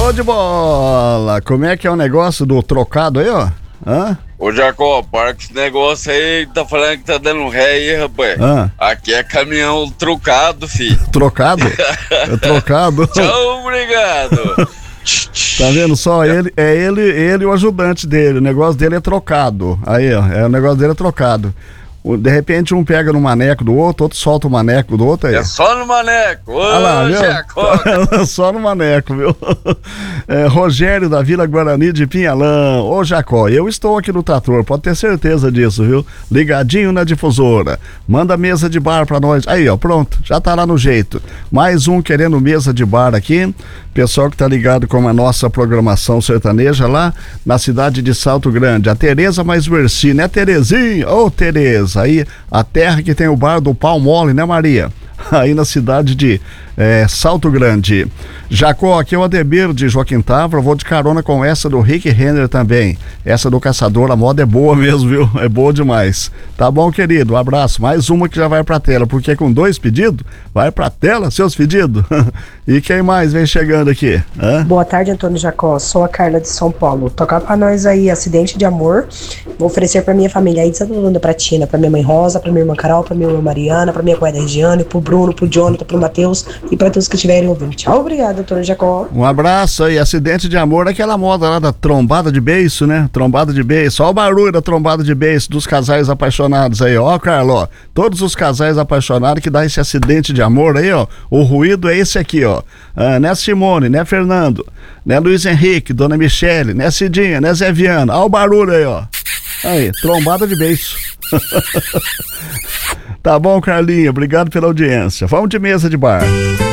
Show de bola! Como é que é o negócio do trocado aí, ó? Hã? Ô Jacó, para com esse negócio aí, tá falando que tá dando ré aí, rapaz. Aqui é caminhão trocado, filho. Trocado? É trocado? Tchau, obrigado. Tá vendo só? Ele e o ajudante dele. O negócio dele é trocado. Aí, ó. O negócio dele é trocado. De repente um pega no maneco do outro solta o maneco do outro aí. É só no maneco. Ô, Jacó. Só no maneco, viu? Rogério da Vila Guarani de Pinhalã. Ô Jacó, eu estou aqui no trator, pode ter certeza disso, viu? Ligadinho na difusora. Manda mesa de bar pra nós. Aí, ó, pronto, já tá lá no jeito. Mais um querendo mesa de bar aqui. Pessoal que tá ligado com a nossa programação sertaneja lá na cidade de Salto Grande. A Tereza mais Versi, né, Terezinha? Ô, Tereza, aí a terra que tem o bar do Pau Mole, né, Maria? Aí na cidade de Salto Grande. Jacó, aqui é o Ademir de Joaquim Távora, vou de carona com essa do Rick Renner também. Essa do Caçador, a moda é boa mesmo, viu? É boa demais. Tá bom, querido? Um abraço. Mais uma que já vai pra tela, porque com 2 pedidos, vai pra tela seus pedidos. E quem mais vem chegando aqui? Boa tarde, Antônio Jacó. Sou a Carla de São Paulo. Tocar pra nós aí Acidente de Amor. Vou oferecer pra minha família aí de Santa Luna, pra Tina, pra minha mãe Rosa, pra minha irmã Carol, pra minha irmã Mariana, pra minha colega Regiane, pro Bruno, pro Jonathan, pro Matheus e pra todos que estiverem ouvindo. Tchau, obrigado, Antônio Jacó. Um abraço aí. Acidente de Amor, aquela moda lá da trombada de beiço, né? Trombada de beiço. Ó o barulho da trombada de beiço dos casais apaixonados aí, ó, Carlos, ó. Todos os casais apaixonados que dá esse acidente de amor aí, ó. O ruído é esse aqui, ó. Né, Simone, né, Fernando, né, Luiz Henrique, Dona Michele, né, Cidinha, né, Zé Viana. Ó o barulho aí, ó. Aí, trombada de beiço. Tá bom, Carlinha, obrigado pela audiência. Vamos de mesa de bar.